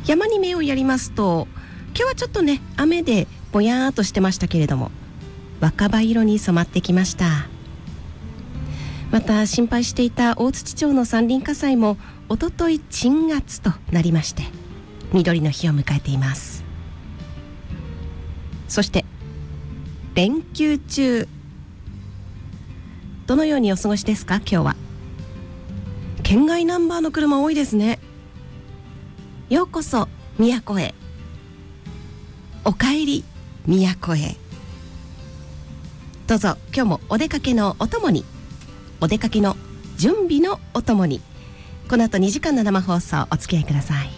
山に目をやりますと、今日はちょっとね雨でぼやーっとしてましたけれども、若葉色に染まってきました。また心配していた大槌町の山林火災もおととい鎮圧となりまして、緑の日を迎えています。そして連休中、どのようにお過ごしですか？今日は県外ナンバーの車多いですね。ようこそ宮古へ、おかえり宮古へ。どうぞ今日もお出かけのお供に、お出かけの準備のお供に、この後2時間の生放送お付き合いください。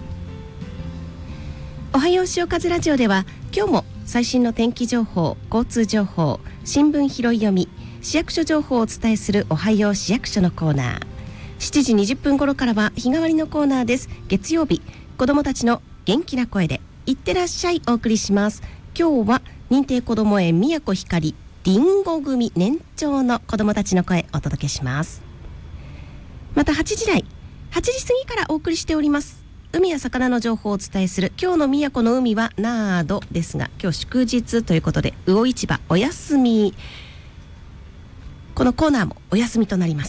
おはよう潮風ラジオでは今日も最新の天気情報、交通情報、新聞拾い読み、市役所情報をお伝えするおはよう市役所のコーナー。7時20分頃からは日替わりのコーナーです。月曜日、子どもたちの元気な声でいってらっしゃいお送りします。今日は認定こども園宮古ひかりりんご組年長の子どもたちの声お届けします。また8時台、8時過ぎからお送りしております海や魚の情報をお伝えする今日の宮古の海はなーどですが、今日祝日ということで魚市場お休み、このコーナーもお休みとなります。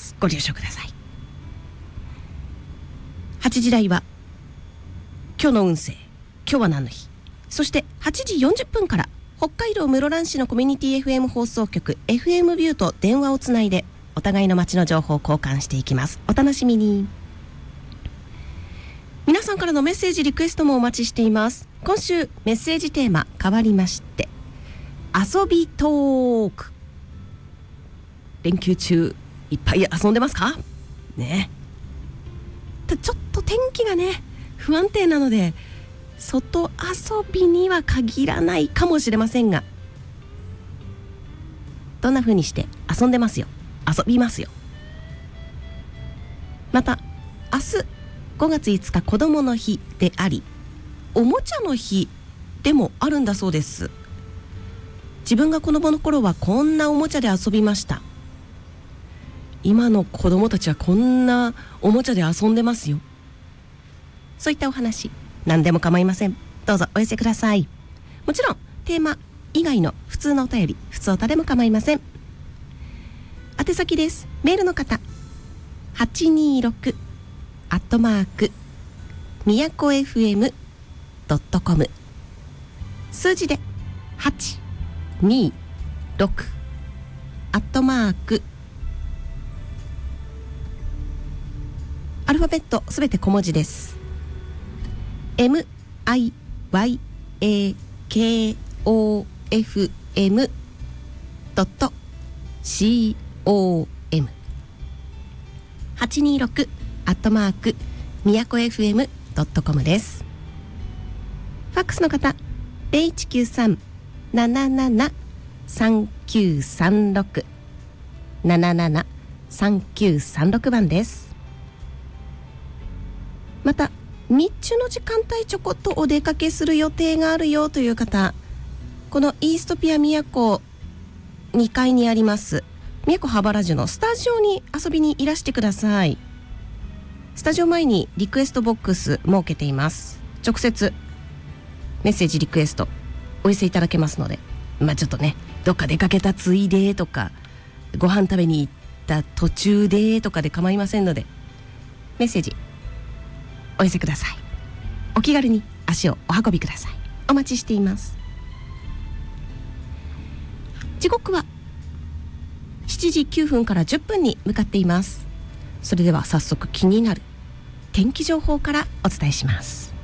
ご了承ください。8時台は今日の運勢、今日は何の日。そして8時40分から北海道室蘭市のコミュニティ FM 放送局 FM ビューと電話をつないでお互いの街の情報を交換していきます。お楽しみに。皆さんからのメッセージリクエストもお待ちしています。今週メッセージテーマ変わりまして、遊びトーク。連休中いっぱい遊んでますかね。ちょっと天気がね不安定なので外遊びには限らないかもしれませんが、どんな風にして遊んでますよ、遊びますよ。また明日5月5日子どもの日であり、おもちゃの日でもあるんだそうです。自分が子どもの頃はこんなおもちゃで遊びました。今の子どもたちはこんなおもちゃで遊んでますよ。そういったお話何でも構いません。どうぞお寄せください。もちろんテーマ以外の普通のお便り、普通おたでも構いません。宛先です。メールの方826宮古 FM.com、 数字で826アルファベットすべて小文字です。 MIYAKOFM.com、 826宮古 FM.com です。ファックスの方 0193-77-3936 77-3936番です。また日中の時間帯ちょこっとお出かけする予定があるよという方、このイーストピア宮古2階にあります宮古ハバラジュのスタジオに遊びにいらしてください。スタジオ前にリクエストボックス設けています。直接メッセージリクエストお寄せいただけますので、ちょっとねどっか出かけたついでとかご飯食べに行った途中でとかで構いませんので、メッセージお寄せください。お気軽に足をお運びください。お待ちしています。時刻は7時9分から10分に向かっています。それでは早速気になる天気情報からお伝えします。